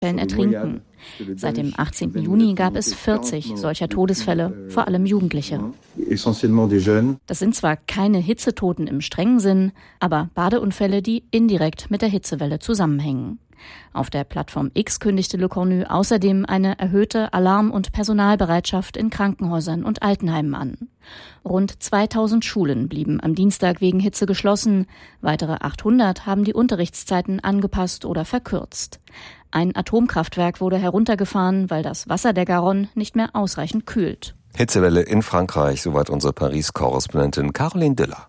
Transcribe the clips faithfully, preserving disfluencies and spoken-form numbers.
ertrinken. Seit dem achtzehnten Juni gab es vierzig solcher Todesfälle, vor allem Jugendliche. Das sind zwar keine Hitzetoten im strengen Sinn, aber Badeunfälle, die indirekt mit der Hitzewelle zusammenhängen. Auf der Plattform X kündigte Le Cornu außerdem eine erhöhte Alarm- und Personalbereitschaft in Krankenhäusern und Altenheimen an. Rund zweitausend Schulen blieben am Dienstag wegen Hitze geschlossen. Weitere achthundert haben die Unterrichtszeiten angepasst oder verkürzt. Ein Atomkraftwerk wurde heruntergefahren, weil das Wasser der Garonne nicht mehr ausreichend kühlt. Hitzewelle in Frankreich, soweit unsere Paris-Korrespondentin Caroline Düller.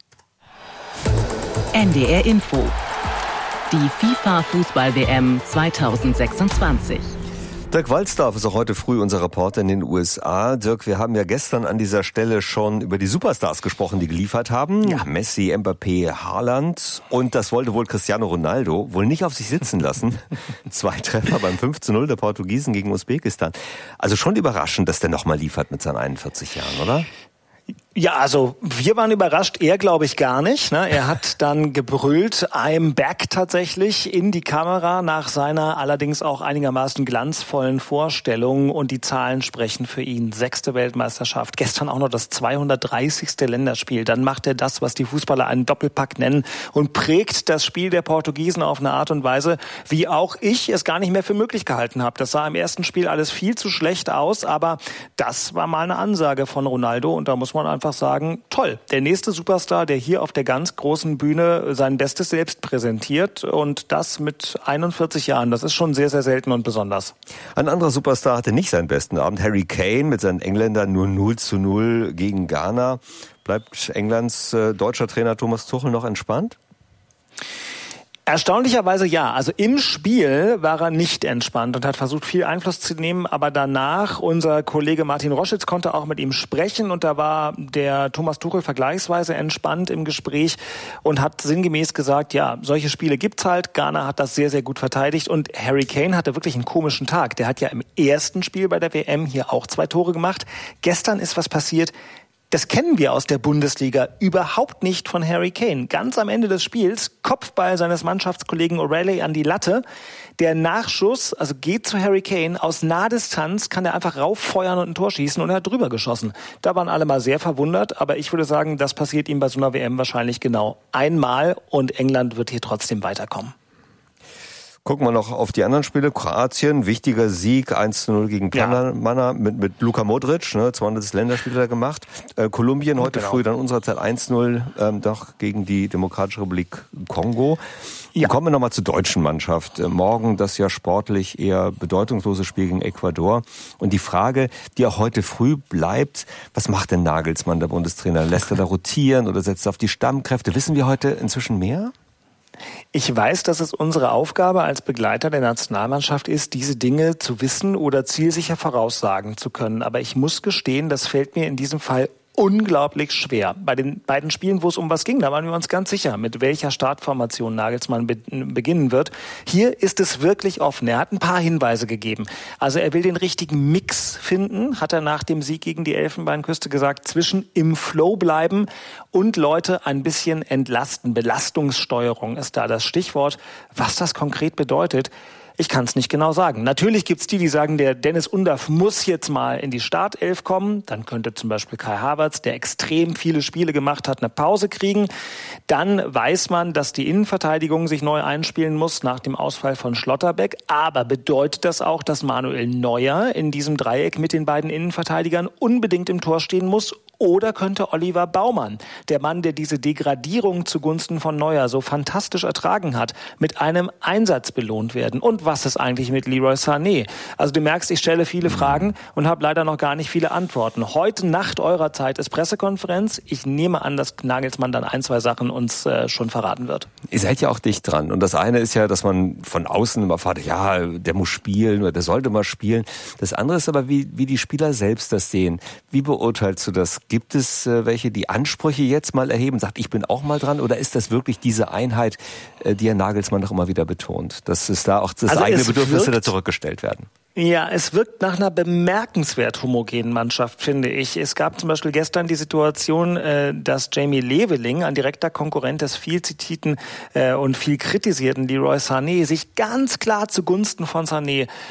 N D R Info. Die FIFA-Fußball-W M zweitausendsechsundzwanzig. Dirk Walzdorf ist auch heute früh unser Reporter in den U S A. Dirk, wir haben ja gestern an dieser Stelle schon über die Superstars gesprochen, die geliefert haben. Ja. Messi, Mbappé, Haaland. Und das wollte wohl Cristiano Ronaldo wohl nicht auf sich sitzen lassen. Zwei Treffer beim fünf zu null der Portugiesen gegen Usbekistan. Also schon überraschend, dass der nochmal liefert mit seinen einundvierzig Jahren, oder? Ja, also wir waren überrascht, er glaube ich gar nicht. Ne? Er hat dann gebrüllt, I'm back tatsächlich in die Kamera nach seiner allerdings auch einigermaßen glanzvollen Vorstellung und die Zahlen sprechen für ihn. Sechste Weltmeisterschaft, gestern auch noch das zweihundertdreißigste Länderspiel. Dann macht er das, was die Fußballer einen Doppelpack nennen und prägt das Spiel der Portugiesen auf eine Art und Weise, wie auch ich es gar nicht mehr für möglich gehalten habe. Das sah im ersten Spiel alles viel zu schlecht aus, aber das war mal eine Ansage von Ronaldo und da muss man einfach sagen, toll, der nächste Superstar, der hier auf der ganz großen Bühne sein Bestes selbst präsentiert und das mit einundvierzig Jahren, das ist schon sehr, sehr selten und besonders. Ein anderer Superstar hatte nicht seinen besten Abend, Harry Kane mit seinen Engländern nur null zu null gegen Ghana. Bleibt Englands äh, deutscher Trainer Thomas Tuchel noch entspannt? Erstaunlicherweise ja. Also im Spiel war er nicht entspannt und hat versucht, viel Einfluss zu nehmen. Aber danach, unser Kollege Martin Roschitz konnte auch mit ihm sprechen. Und da war der Thomas Tuchel vergleichsweise entspannt im Gespräch und hat sinngemäß gesagt, ja, solche Spiele gibt's halt. Ghana hat das sehr, sehr gut verteidigt. Und Harry Kane hatte wirklich einen komischen Tag. Der hat ja im ersten Spiel bei der W M hier auch zwei Tore gemacht. Gestern ist was passiert. Das kennen wir aus der Bundesliga überhaupt nicht von Harry Kane. Ganz am Ende des Spiels, Kopfball seines Mannschaftskollegen O'Reilly an die Latte. Der Nachschuss, also geht zu Harry Kane, aus Nahdistanz kann er einfach rauffeuern und ein Tor schießen und er hat drüber geschossen. Da waren alle mal sehr verwundert, aber ich würde sagen, das passiert ihm bei so einer W M wahrscheinlich genau einmal und England wird hier trotzdem weiterkommen. Gucken wir noch auf die anderen Spiele. Kroatien, wichtiger Sieg, eins zu null gegen Panama ja. mit, mit Luka Modric, ne, zweihundertes Länderspiel hat er gemacht. Äh, Kolumbien heute genau. früh, dann unserer Zeit eins zu null, ähm, doch gegen die Demokratische Republik Kongo. Ja. Kommen wir nochmal zur deutschen Mannschaft. Äh, morgen das ja sportlich eher bedeutungslose Spiel gegen Ecuador. Und die Frage, die auch heute früh bleibt, was macht denn Nagelsmann, der Bundestrainer? Lässt er da rotieren oder setzt er auf die Stammkräfte? Wissen wir heute inzwischen mehr? Ich weiß, dass es unsere Aufgabe als Begleiter der Nationalmannschaft ist, diese Dinge zu wissen oder zielsicher voraussagen zu können. Aber ich muss gestehen, das fällt mir in diesem Fall unglaublich schwer. Bei den beiden Spielen, wo es um was ging, da waren wir uns ganz sicher, mit welcher Startformation Nagelsmann be- beginnen wird. Hier ist es wirklich offen. Er hat ein paar Hinweise gegeben. Also er will den richtigen Mix finden, hat er nach dem Sieg gegen die Elfenbeinküste gesagt, zwischen im Flow bleiben und Leute ein bisschen entlasten. Belastungssteuerung ist da das Stichwort. Was das konkret bedeutet, ich kann es nicht genau sagen. Natürlich gibt's die, die sagen, der Dennis Undaff muss jetzt mal in die Startelf kommen. Dann könnte zum Beispiel Kai Havertz, der extrem viele Spiele gemacht hat, eine Pause kriegen. Dann weiß man, dass die Innenverteidigung sich neu einspielen muss nach dem Ausfall von Schlotterbeck. Aber bedeutet das auch, dass Manuel Neuer in diesem Dreieck mit den beiden Innenverteidigern unbedingt im Tor stehen muss? Oder könnte Oliver Baumann, der Mann, der diese Degradierung zugunsten von Neuer so fantastisch ertragen hat, mit einem Einsatz belohnt werden? Und was ist eigentlich mit Leroy Sané? Also du merkst, ich stelle viele Fragen und habe leider noch gar nicht viele Antworten. Heute Nacht eurer Zeit ist Pressekonferenz. Ich nehme an, dass Nagelsmann dann ein, zwei Sachen uns äh, schon verraten wird. Ihr seid ja auch dicht dran. Und das eine ist ja, dass man von außen immer fragt, ja, der muss spielen oder der sollte mal spielen. Das andere ist aber, wie, wie die Spieler selbst das sehen. Wie beurteilst du das? Gibt es äh, welche, die Ansprüche jetzt mal erheben, sagt, ich bin auch mal dran? Oder ist das wirklich diese Einheit, äh, die Herr Nagelsmann doch immer wieder betont? Dass es da auch das also eigene Bedürfnisse da zurückgestellt werden? Ja, es wirkt nach einer bemerkenswert homogenen Mannschaft, finde ich. Es gab zum Beispiel gestern die Situation, dass Jamie Leveling, ein direkter Konkurrent des viel zitierten und viel kritisierten Leroy Sané, sich ganz klar zugunsten von Sané